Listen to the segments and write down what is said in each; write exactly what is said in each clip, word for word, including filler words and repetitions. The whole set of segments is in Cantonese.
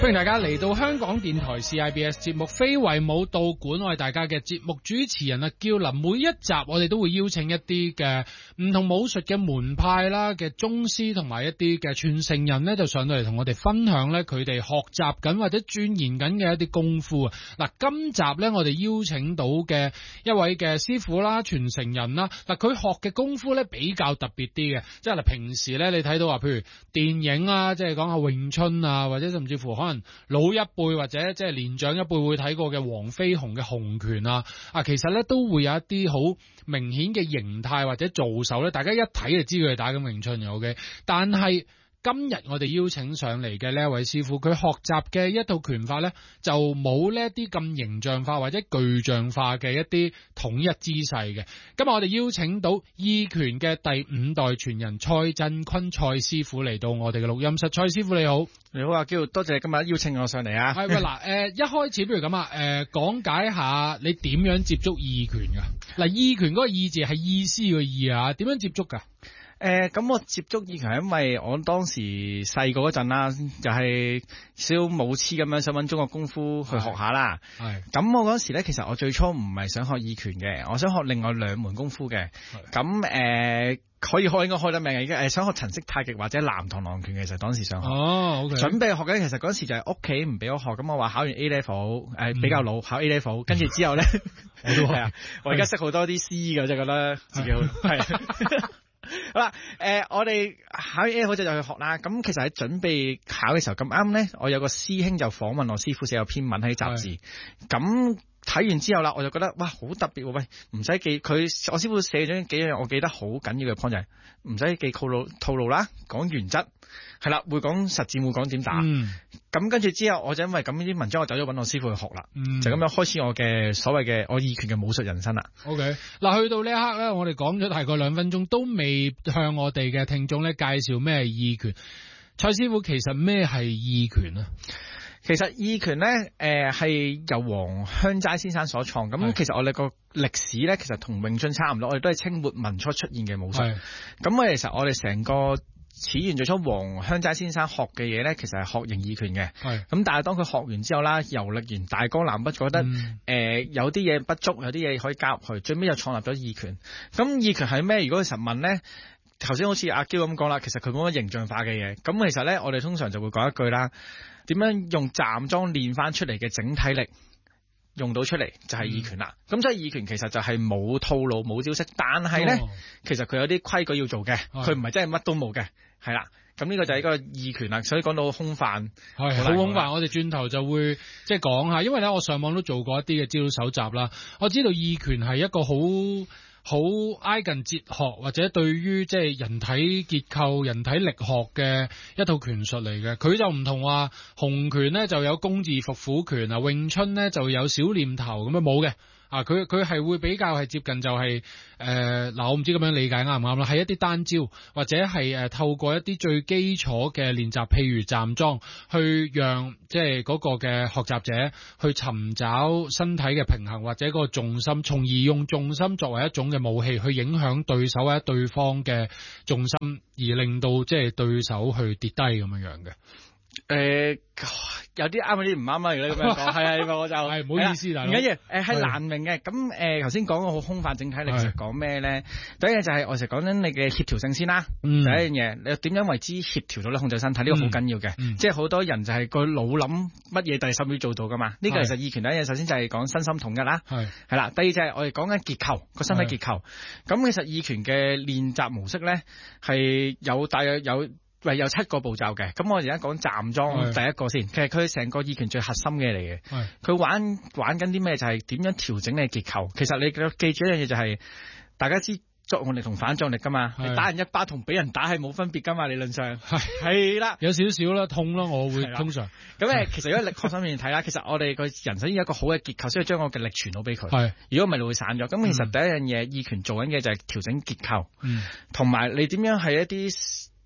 歡迎大家嚟到香港電台 C I B S 節目非遺舞蹈館，我係大家嘅節目主持人啊，叫林。每一集我哋都會邀請一啲嘅唔同武術嘅門派啦嘅宗師同埋一啲嘅傳承人呢，就上到嚟同我哋分享呢佢哋學習緊或者鑽研緊嘅一啲功夫啊。嗱，今集呢，我哋邀請到嘅一位嘅師傅啦、傳承人啦，嗱佢學嘅功夫呢比較特別啲嘅，即係嗱平時呢，你睇到話譬如電影啊，即係講下詠春啊，或者甚至乎可能老一輩或者即係年長一輩會睇過嘅黃飛鴻嘅洪拳啊，啊其實咧都會有一啲好明顯嘅形態或者造手咧，大家一睇就知佢係打緊詠春嘅 ，OK。但係今日我哋邀請上嚟嘅呢一位師傅，佢學習嘅一套拳法咧，就冇呢一啲咁形象化或者具象化嘅一啲統一姿勢嘅。今日我哋邀請到意拳嘅第五代傳人蔡振坤蔡師傅嚟到我哋嘅錄音室。蔡師傅你好。 你好啊，嬌，多謝今日邀請我上嚟啊。 係喂嗱，誒一開始不如咁啊，誒講解下你點樣接觸意拳噶？嗱，意拳嗰個意字係意思嘅意啊，點樣接觸噶？ 誒，咁、呃、我接觸意拳係因為我當時細個嗰陣啦，就係小武痴咁樣想揾中國功夫去學下啦。係。咁我嗰時咧，其實我最初唔係想學意拳嘅，我想學另外兩門功夫嘅。咁誒、呃、可以開應該開得名嘅，而家誒想學陳式太極或者南螳螂拳，其實當時想學。哦，OK。準備學嘅，其實嗰時就係屋企唔俾我學，咁我話考完 A level，誒、呃、比較老，考 A level，跟住之後咧，我都係啊，我而家識好多啲師嘅，就覺得自己好係。好啦，誒、呃，我哋考完 A 好就就去學啦。咁其實喺準備考嘅時候咁啱咧，我有個師兄就訪問我師傅寫有篇文喺雜誌。咁睇完之後啦，我就覺得哇好特別喎！喂，唔使記佢，我師傅寫咗幾樣我記得好緊要嘅 point 就係唔使記套路套路啦，講原則係啦，會講實戰，會講點打。嗯。咁跟住之後，我就因為咁啲文章，我走咗揾我師傅去學啦。嗯。就咁樣開始我嘅所謂嘅我意拳嘅武術人生啦。OK。嗱，去到呢一刻咧，我哋講咗大概兩分鐘，都未向我哋嘅聽眾咧介紹咩係意拳。蔡師傅，其實咩係意拳啊？其實意拳咧，誒、呃、係由黃香齋先生所創。咁其實我哋個歷史咧，其實同詠春差唔多，我哋都係清末民初出現嘅武術。咁我其實我哋成個始源最初黃香齋先生學嘅嘢咧，其實係學形意拳嘅。咁但係當佢學完之後啦，遊歷完大江南北，覺得誒、嗯呃、有啲嘢不足，有啲嘢可以加入去，最尾就創立咗意拳。咁意拳係咩？如果佢實問咧，頭先好似阿嬌咁講啦，其實佢冇乜形象化嘅嘢。咁其實咧，我哋通常就會講一句啦。點樣用站樁練翻出嚟嘅整體力用到出嚟就係意拳啦。咁、嗯、所以意拳其實就係冇套路冇招式，但係咧、哦、其實佢有啲規矩要做嘅，佢唔係真係乜都冇嘅，係啦。咁呢個就係一個意拳啦。所以講到空泛，係好空泛。我哋轉頭就會即係講下，因為咧我上網都做過一啲嘅資料搜集啦。我知道意拳係一個好好挨近哲學或者對於即係人體結構、人體力學嘅一套拳術嚟嘅。佢就唔同話洪拳咧就有工字伏虎拳啊，詠春咧就有小念頭咁樣冇嘅。啊，佢佢係會比較係接近就係誒嗱，我唔知咁樣理解啱唔啱啦，係一啲單招或者係誒、呃、透過一啲最基礎嘅練習，譬如站樁，去讓即係嗰個嘅學習者去尋找身體嘅平衡或者嗰個重心，從而用重心作為一種嘅武器去影響對手或者對方嘅重心，而令到即係對手去跌低咁樣樣嘅。誒、呃，有啲啱，有啲唔啱啊！如果咁樣講，係啊，我就係唔好意思啦，唔緊要。誒，係難明嘅。咁誒，頭先講個好空泛整體力，其實講咩咧？第一嘢就係我成日講緊你嘅協調性先啦。嗯、第一樣嘢，你點樣為之協調到咧控制身體？呢、這個好緊要嘅。嗯、即係好多人就係個腦諗乜嘢，第十秒做到噶嘛？呢、這個其實意拳第一嘢，首先就係講身心統一啦。係係啦。第二就係我哋講緊結構個身體結構。咁其實意拳嘅練習模式咧係有大約有。喂，有七個步驟嘅，咁我而家講站樁第一個先。其實佢成個意拳最核心嘅嚟嘅，佢玩玩緊啲咩？就係點樣調整你嘅結構。其實你記住一樣嘢就係、是，大家知作用力同反作用力噶嘛。你打人一巴同俾人打係冇分別噶嘛，理論上係係啦，有少少啦，痛啦，我會通常。咁誒，其實如果力學上面睇啦，其實我哋個人首先有一個好嘅結構，先要將我嘅力傳到俾佢。係，如果唔係，你會散咗。咁其實第一樣嘢，意拳做緊嘅就係調整結構，同、嗯、埋你點樣係一啲。誒、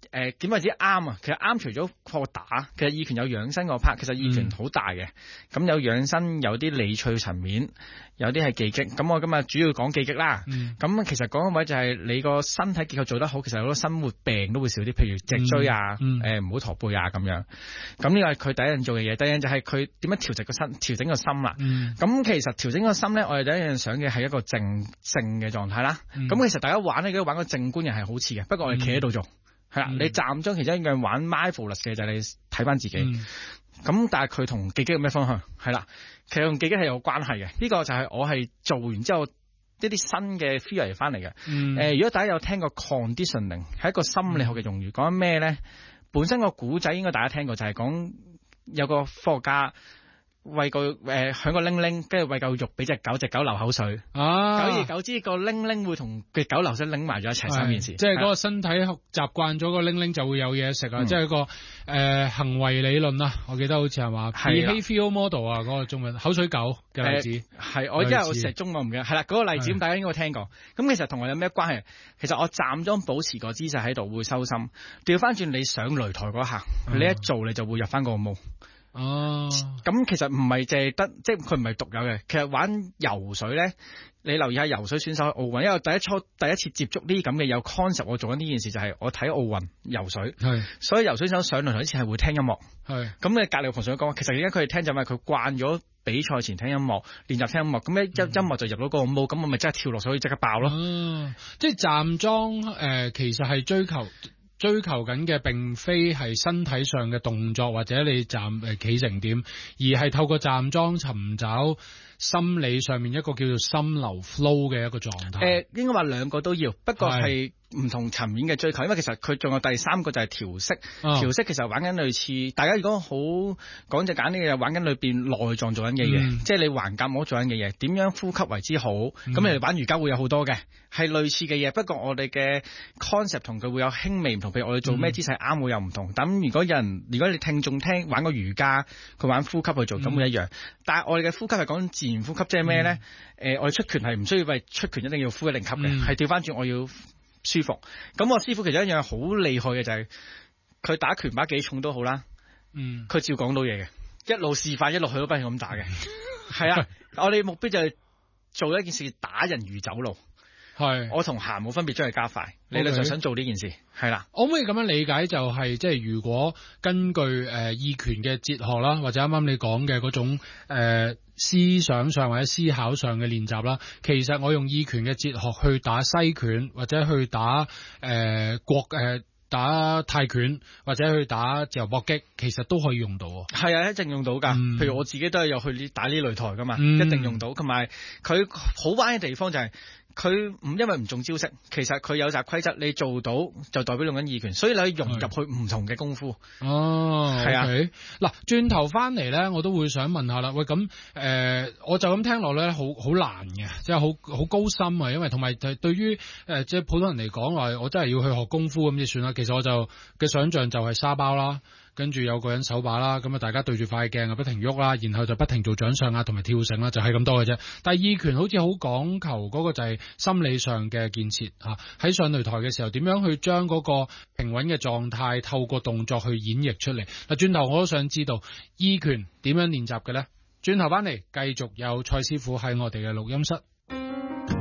誒點為之啱啊？其實啱除咗課打，其實意拳有養生個 part，其實意拳好大嘅。咁、嗯、有養生，有啲理趣層面，有啲係技擊。咁我今日主要講技擊啦。咁、嗯、其實講個位就係你個身體結構做得好，其實好多生活病都會少啲，譬如脊椎啊，誒唔好駝背啊咁樣。咁呢個係佢第一樣做嘅嘢。第二樣就係佢點樣調整個身，調整個心啦。咁、嗯、其實調整個心咧，我哋第一樣想嘅係一個靜靜嘅狀態啦。咁、嗯、其實大家玩咧，如果玩個靜觀又係好似嘅，不過我哋企喺度做。係啦、嗯，你站樁其中一樣玩 mindfulness 嘅就係你睇翻自己。咁、嗯、但係佢同技擊有咩方向？係啦，其實同技擊係有關係嘅。呢、這個就係我係做完之後一啲新嘅 theory 翻嚟嘅。誒、嗯呃，如果大家有聽過 conditioning， 係一個心理學嘅用語，講緊咩咧？本身個古仔應該大家聽過，就係、是、講有個科學家。餵個誒響個鈴鈴，跟住餵嚿肉俾隻狗，隻狗流口水。啊！久而久之，個鈴鈴會同嘅狗流水拎埋咗一齊三件事。即係嗰個身體習慣咗個鈴鈴就會有嘢食啊！即係個誒、呃、行為理論啊，我記得好似係話 behavioral model 啊，嗰、那個中文口水狗嘅例子。係、呃、我因為我成日中我唔記得。係啦，嗰、那個例子咁大家應該聽過。咁其實同我有咩關係？其實我站樁保持個姿勢喺度會收心。調翻轉你上擂台嗰下，你一做你就會入翻個模。哦，咁其實唔係淨係得，即係佢唔係獨有嘅。其實玩游水咧，你留意下游水選手喺奧運，因為第一初第一次接觸呢啲咁嘅有 concept，我做緊呢件事就係我睇奧運游水，係，所以游水手上擂台之前係會聽音樂，係。咁你隔離同上講，其實而家佢哋聽就係佢慣咗比賽前聽音樂，練習聽音樂，咁一音音樂就入到個模，咁我咪即刻跳落水可以即刻爆咯。嗯，即係站樁誒，其實係追求。追求緊嘅並非係身體上嘅動作或者你站誒企成點，而係透過站樁尋找心理上面一個叫做心流 flow 嘅一個狀態。誒、呃，應該話兩個都要，不過係唔同層面嘅追求，因為其實佢仲有第三個就係調息。調、哦、息其實玩緊類似，大家如果好講就簡單啲嘅，玩緊裏邊內臟做緊嘅嘢，嗯、即係你橫膈膜做緊嘅嘢，點樣呼吸為之好？咁、嗯、你哋玩瑜伽會有好多嘅，係類似嘅嘢。不過我哋嘅 concept 同佢會有輕微唔同，譬如我哋做咩姿勢啱會有唔同。咁、嗯、如果有人，如果你聽眾聽玩過瑜伽，佢玩呼吸去做，咁會一樣。嗯、但係我哋嘅呼吸係講自然呼吸，即係咩咧？誒、嗯呃，我哋出拳係唔需要為出拳一定要呼一定吸嘅，係調翻轉我要舒服。咁我師傅其實一樣好厲害嘅就係、是、佢打拳把幾重都好啦，嗯，佢照講到嘢嘅，一路示範一路去都不斷咁打嘅，係啊，我哋目標就係做一件事，打人如走路，係，我同行冇分別，將佢加快，你哋就想做呢件事，係啦。我可唔可以咁樣理解就係、是，即係如果根據誒、呃、意拳嘅哲學啦，或者啱啱你講嘅嗰種誒、呃、思想上或者思考上嘅練習啦，其實我用意拳嘅哲學去打西拳或者去打誒、呃、國誒。呃打泰拳或者去打自由搏擊，其實都可以用到。係啊，一定用到噶、嗯。譬如我自己都係有去呢打呢擂台噶嘛、嗯，一定用到。同埋佢好玩嘅地方就係佢唔因為唔中招式，其實佢有集規則，你做到就代表用緊意拳，所以你可以融入去唔同嘅功夫。哦，係啊。嗱，轉頭翻嚟咧，我都會想問下啦。喂，咁誒、呃，我就咁聽落咧，好好難嘅，即係好好高深啊。因為同埋對對於誒即係普通人嚟講話，我真係要去學功夫咁就算啦。其實我就嘅想像就係沙包啦。跟住有個人手把啦，咁啊大家對住塊鏡啊不停喐啦，然後就不停做掌上啊同埋跳繩啦，就係咁多嘅啫。但係意拳好似好講求嗰個就係心理上嘅建設嚇，喺上擂台嘅時候點樣去將嗰個平穩嘅狀態透過動作去演繹出嚟。嗱，轉頭我都想知道意拳點樣練習嘅咧？轉頭翻嚟繼續有蔡師傅喺我哋嘅錄音室。